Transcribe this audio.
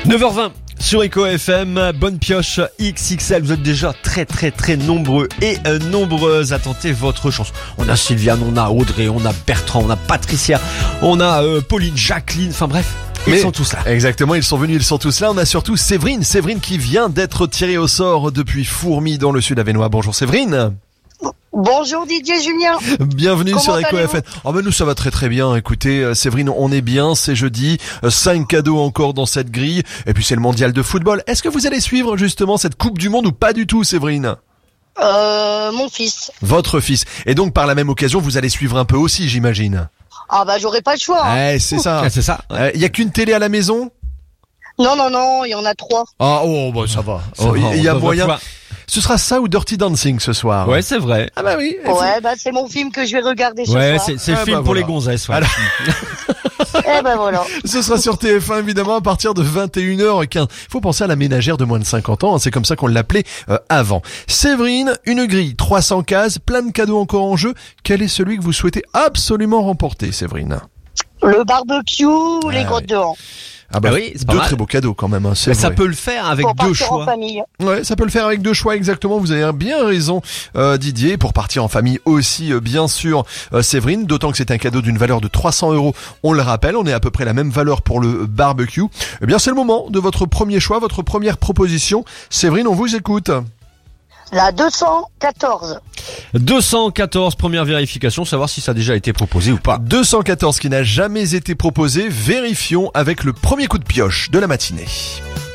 9h20 sur Eco FM, bonne pioche XXL. Vous êtes déjà très nombreux et nombreuses à tenter votre chance. On a Sylviane, on a Audrey, on a Bertrand, on a Patricia, on a Pauline, Jacqueline, enfin bref. Ils sont tous là. Exactement, ils sont venus, ils sont tous là. On a surtout Séverine qui vient d'être tirée au sort depuis Fourmi dans le sud avesnois. Bonjour Séverine. Bonjour Didier Julien. Bienvenue Comment sur Eco FM. Oh ben nous ça va très bien. Écoutez Séverine, on est bien, c'est jeudi, 5 cadeaux encore dans cette grille et puis c'est le mondial de football. Est-ce que vous allez suivre justement cette Coupe du Monde ou pas du tout Séverine? Mon fils. Votre fils. Et donc par la même occasion, vous allez suivre un peu aussi, j'imagine. Ah bah j'aurais pas le choix. Hein. C'est ça. C'est ça. Y a qu'une télé à la maison? Non, il y en a 3. Ah bah ça va. Il y a moyen. Ce sera ça ou Dirty Dancing ce soir? Ouais, c'est vrai. Ah bah oui. Ouais, bah c'est mon film que je vais regarder ce soir. Ouais, c'est le film pour voilà. les gonzesses. Ouais. Alors, Eh ben voilà. ce sera sur TF1 évidemment à partir de 21h15. Faut penser à la ménagère de moins de 50 ans, hein, c'est comme ça qu'on l'appelait avant. Séverine, une grille, 300 cases, plein de cadeaux encore en jeu. Quel est celui que vous souhaitez absolument remporter, Séverine? Le barbecue ou les grottes de Han. Ah bah oui, c'est pas deux mal. très beaux cadeaux quand même, hein, c'est Mais ça vrai. peut le faire avec Pour deux partir en choix. famille. Ouais, ça peut le faire avec deux choix exactement. Vous avez bien raison, Didier. Pour partir en famille aussi, bien sûr, Séverine. D'autant que c'est un cadeau d'une valeur de 300 €. On le rappelle, on est à peu près la même valeur pour le barbecue. Eh bien, c'est le moment de votre premier choix, votre première proposition. Séverine, on vous écoute. La 214. 214, première vérification, savoir si ça a déjà été proposé ou pas. 214 qui n'a jamais été proposé. Vérifions avec le premier coup de pioche de la matinée.